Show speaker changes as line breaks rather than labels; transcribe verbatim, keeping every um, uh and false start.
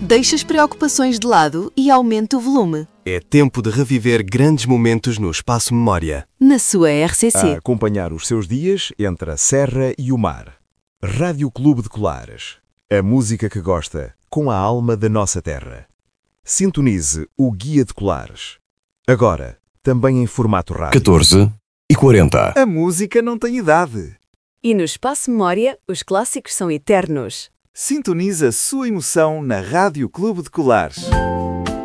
Deixe as preocupações de lado e aumente o volume.
É tempo de reviver grandes momentos no Espaço Memória.
Na sua R C C.
A acompanhar os seus dias entre a serra e o mar. Rádio Clube de Colares. A música que gosta, com a alma da nossa terra. Sintonize o Guia de Colares. Agora, também em formato rádio.
catorze e quarenta.
A música não tem idade.
E no Espaço Memória, os clássicos são eternos.
Sintonize a sua emoção na Rádio Clube de Colares.